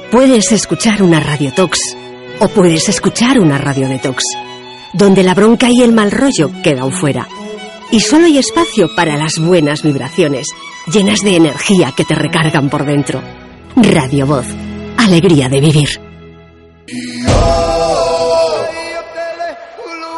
Puedes escuchar una radiotox o puedes escuchar una radiodetox, donde la bronca y el mal rollo quedan fuera. Y solo hay espacio para las buenas vibraciones, llenas de energía que te recargan por dentro. Radio Voz, alegría de vivir.